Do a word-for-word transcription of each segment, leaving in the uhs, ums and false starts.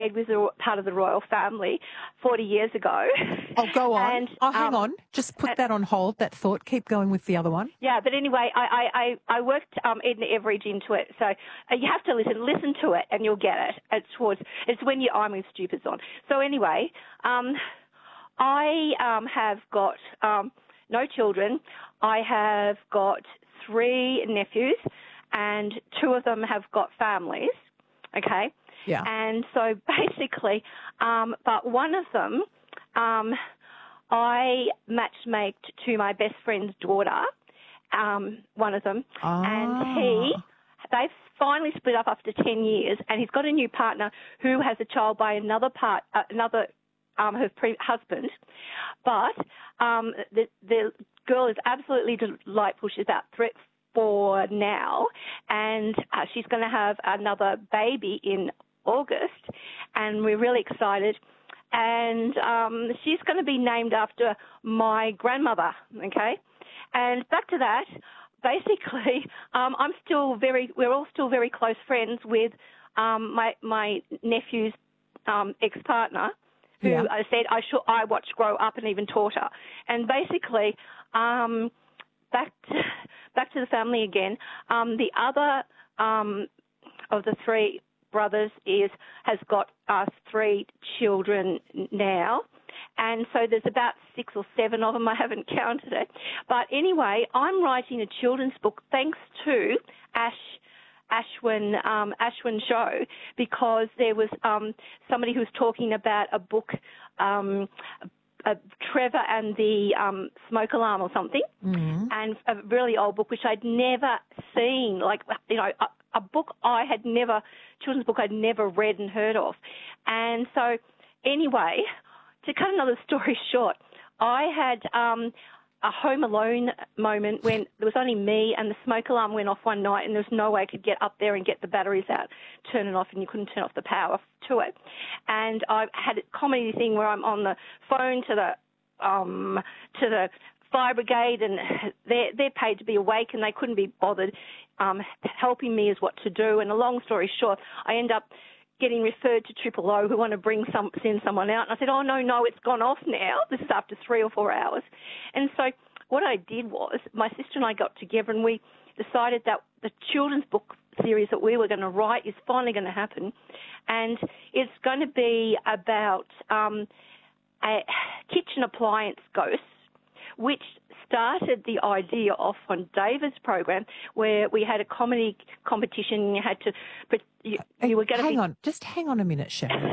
Ed was a part of the royal family forty years ago. Oh, go on. And, oh, hang um, on. Just put that on hold, that thought. Keep going with the other one. Yeah, but anyway, I, I, I, I worked um, Ed and Everidge into it. So uh, you have to listen. Listen to it and you'll get it. It's towards, it's when your I'm with Stupids on. So anyway, um, I um, have got um, no children. I have got three nephews and two of them have got families, okay? Yeah. And so basically, um, but one of them, um, I matchmaked to my best friend's daughter, um, one of them, Ah. and he, they've finally split up after ten years, and he's got a new partner who has a child by another part, uh, another, um, her pre- husband, but um, the, the girl is absolutely delightful. She's about three, four now, and uh, she's going to have another baby in August, and we're really excited. And um, she's going to be named after my grandmother, okay? And back to that, basically, um, I'm still very, we're all still very close friends with um, my my nephew's um, ex-partner, who Yeah. I said I should, I watched grow up and even taught her. And basically, um, back to, back to the family again. Um, the other um, of the three brothers is has got uh, three children now, and so there's about six or seven of them. I haven't counted it, but anyway, I'm writing a children's book thanks to Ash Ashwin um, Ashwin Show, because there was um, somebody who was talking about a book. Um, Uh, Trevor and the um, Smoke Alarm or something, mm-hmm. and a really old book which I'd never seen, like, you know, a, a book I had never, children's book I'd never read and heard of. And so anyway, to cut another story short, I had um, a Home Alone moment when there was only me and the smoke alarm went off one night and there was no way I could get up there and get the batteries out, turn it off, and you couldn't turn off the power to it. And I had a comedy thing where I'm on the phone to the um, to the fire brigade, and they're, they're paid to be awake and they couldn't be bothered um, helping me as what to do. And a long story short, I end up getting referred to Triple O, who want to bring some, send someone out. And I said, oh, no, no, it's gone off now. This is after three or four hours. And so what I did was my sister and I got together and we decided that the children's book series that we were going to write is finally going to happen. And it's going to be about um, a kitchen appliance ghosts, which started the idea off on David's program, where we had a comedy competition. You had to, but you, you were going to hang be, on, just hang on a minute, Sharon.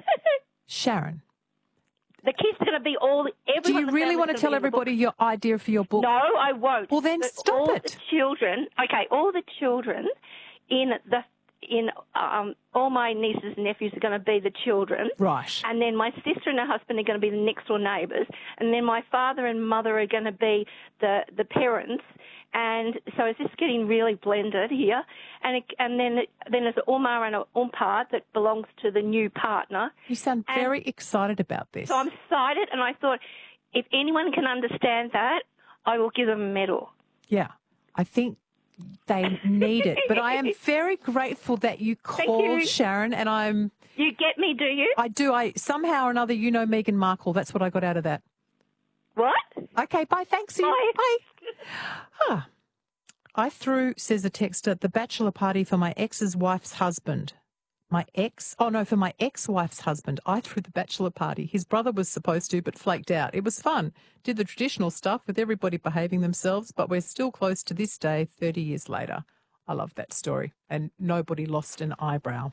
Sharon, the kids are going to be all. do you really want to tell everybody your idea for your book? No, I won't. Well, then but stop all it. The children, okay, all the children in the in um, all my nieces and nephews are going to be the children. Right. And then my sister and her husband are going to be the next door neighbours. And then my father and mother are going to be the, the parents. And so it's just getting really blended here. And it, and then then there's an Umar and an Umpar that belongs to the new partner. You sound and very excited about this. So I'm excited, and I thought if anyone can understand that, I will give them a medal. Yeah, I think they need it. But I am very grateful that you called, you. Sharon, and I'm... You get me, do you? I do. I somehow or another, you know Meghan Markle. That's what I got out of that. What? Okay, bye. Thanks. You. Bye. Bye. Ah. I threw, says a texter, the bachelor party for my ex's wife's husband. My ex? Oh, no, for my ex-wife's husband. I threw the bachelor party. His brother was supposed to, but flaked out. It was fun. Did the traditional stuff with everybody behaving themselves, but we're still close to this day, thirty years later. I love that story. And nobody lost an eyebrow.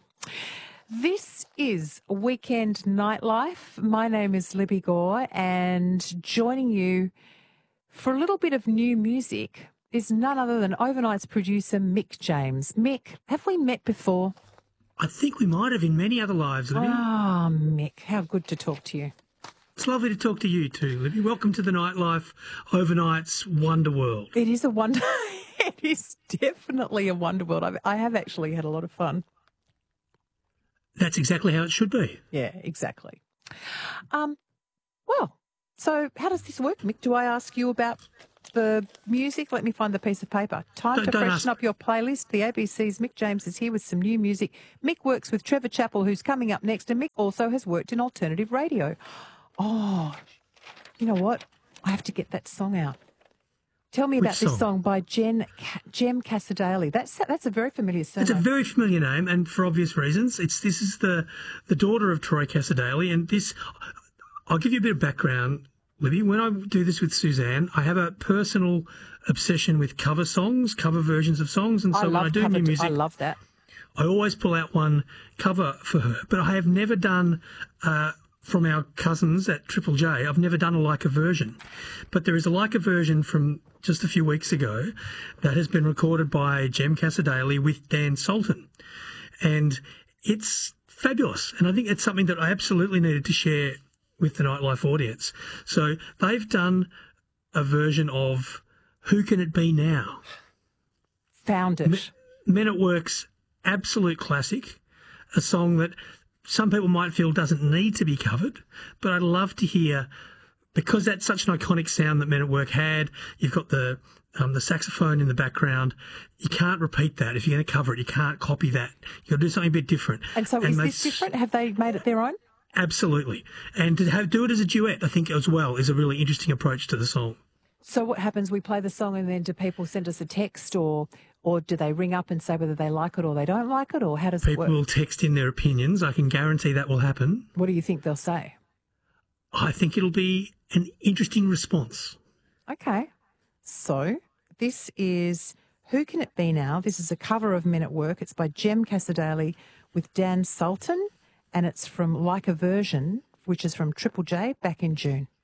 This is Weekend Nightlife. My name is Libby Gore, and joining you for a little bit of new music is none other than Overnight's producer, Mick James. Mick, have we met before? I think we might have in many other lives, Libby. Ah, oh, Mick, how good to talk to you. It's lovely to talk to you too, Libby. Welcome to the Nightlife Overnight's Wonder World. It is a wonder. It is definitely a wonder world. I've, I have actually had a lot of fun. That's exactly how it should be. Yeah, exactly. Um, well, so how does this work, Mick? Do I ask you about the music. Let me find the piece of paper. Time Don't- to don't freshen ask. up your playlist. The A B C's Mick James is here with some new music. Mick works with Trevor Chappell, who's coming up next, and Mick also has worked in alternative radio. Oh, you know what? I have to get that song out. Tell me Which about this song? song by Jen, Jem Casadale. That's that's a very familiar song. It's a very familiar name, and for obvious reasons. It's this is the the daughter of Troy Casadale, and this. I'll give you a bit of background, Libby. When I do this with Suzanne, I have a personal obsession with cover songs, cover versions of songs, and so I when love I do covered- new music, I love that. I always pull out one cover for her. But I have never done. Uh, From our cousins at Triple J, I've never done a Leica version. But there is a Leica version from just a few weeks ago that has been recorded by Jem Casadale with Dan Sultan. And it's fabulous. And I think it's something that I absolutely needed to share with the Nightlife audience. So they've done a version of Who Can It Be Now? Found it. Men at Work's absolute classic, a song that some people might feel doesn't need to be covered, but I'd love to hear, because that's such an iconic sound that Men at Work had. You've got the um, the saxophone in the background. You can't repeat that. If you're going to cover it, you can't copy that. You've got to do something a bit different. And so is they've- this different? Have they made it their own? Absolutely. And to have do it as a duet, I think, as well, is a really interesting approach to the song. So what happens? We play the song and then do people send us a text, or or do they ring up and say whether they like it or they don't like it, or how does it People work? will text in their opinions. I can guarantee that will happen. What do you think they'll say? I think it'll be an interesting response. Okay. So this is Who Can It Be Now? This is a cover of Men at Work. It's by Jem Casadale with Dan Sultan, and it's from Like a Version, which is from Triple J back in June.